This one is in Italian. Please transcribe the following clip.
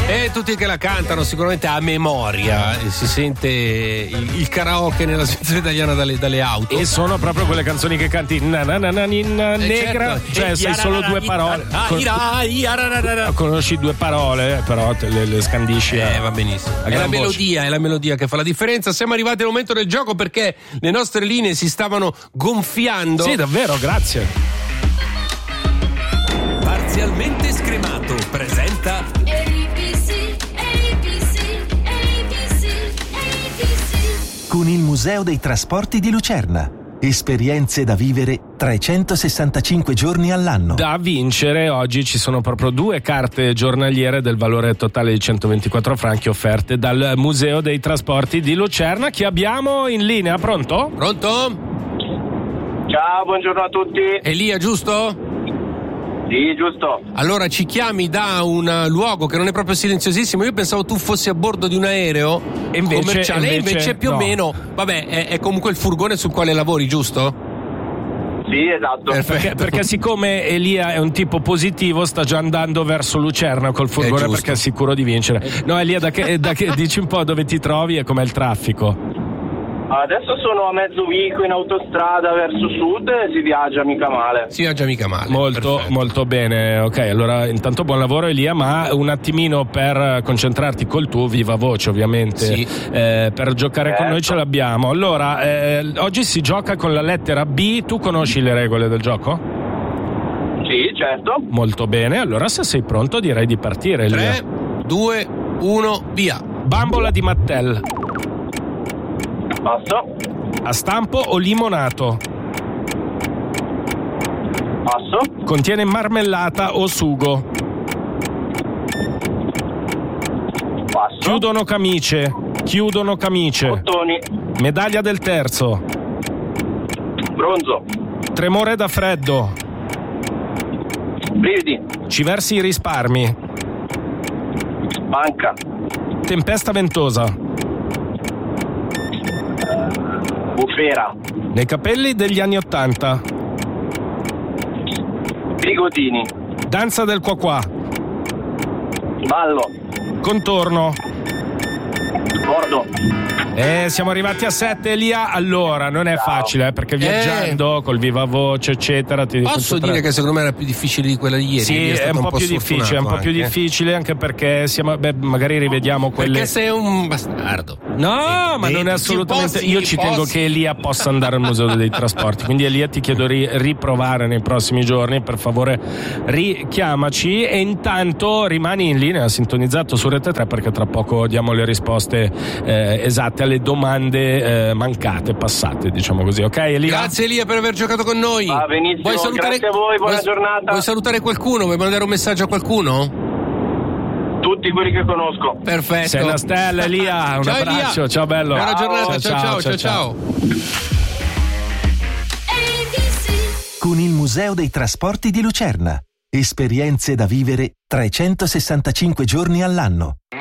E tutti che la cantano sicuramente a memoria, si sente il karaoke nella situazione italiana dalle auto. E sono proprio quelle canzoni che canti negra, certo. cioè sai solo due parole. Conosci due parole, però le scandisci. Va benissimo. È la melodia che fa la differenza. Siamo arrivati al momento del gioco perché le nostre linee si stavano gonfiando. Sì, davvero, grazie. Parzialmente scremato presenta con il Museo dei Trasporti di Lucerna. Esperienze da vivere 365 giorni all'anno. Da vincere oggi ci sono proprio 2 carte giornaliere del valore totale di 124 franchi offerte dal Museo dei Trasporti di Lucerna. Chi abbiamo in linea? Pronto? Pronto? Ciao, buongiorno a tutti. Elia, giusto? Sì, giusto. Allora ci chiami da un luogo che non è proprio silenziosissimo. Io pensavo tu fossi a bordo di un aereo commerciale, invece più o meno, vabbè, è comunque il furgone sul quale lavori, giusto? Sì, esatto. Perché siccome Elia è un tipo positivo, sta già andando verso Lucerna col furgone perché è sicuro di vincere. No, Elia, dici un po' dove ti trovi e com'è il traffico? Adesso sono a Mezzovico in autostrada verso sud e si viaggia mica male. Molto bene. Ok, allora intanto buon lavoro Elia, ma un attimino per concentrarti col tuo viva voce, ovviamente. Sì. Per giocare con noi ce l'abbiamo. Allora, oggi si gioca con la lettera B. Tu conosci le regole del gioco? Sì, certo. Molto bene, allora se sei pronto direi di partire, Elia. 3, 2, 1, via. Bambola di Mattel. Passo. A stampo o limonato? Passo. Contiene marmellata o sugo? Passo. Chiudono camicie. Bottoni. Medaglia del terzo. Bronzo. Tremore da freddo. Brividi. Ci versi i risparmi. Banca. Tempesta ventosa. Bufera. Nei capelli degli anni '80. Bigotini. Danza del qua. Ballo. Contorno. Bordo. Siamo arrivati a 7, Elia. Allora, non è facile, perché viaggiando col viva voce, eccetera. Posso dire che secondo me era più difficile di quella di ieri? Sì, è un po' più difficile, difficile, anche perché magari rivediamo quelle. Perché sei un bastardo. No, ma non è assolutamente. Io ci tengo che Elia possa andare al Museo dei Trasporti. Quindi, Elia, ti chiedo di riprovare nei prossimi giorni. Per favore, richiamaci. E intanto rimani in linea, sintonizzato su Rete 3, perché tra poco diamo le risposte esatte alle domande mancate, passate, diciamo così. Ok, Elia? Grazie Elia per aver giocato con noi. Va benissimo, grazie a voi, buona giornata. Vuoi salutare qualcuno? Vuoi mandare un messaggio a qualcuno? Tutti quelli che conosco. Perfetto. Sei una stella, Elia. Un abbraccio, Elia. Ciao bello. Buona giornata, ciao. Con il Museo dei Trasporti di Lucerna. Esperienze da vivere 365 giorni all'anno.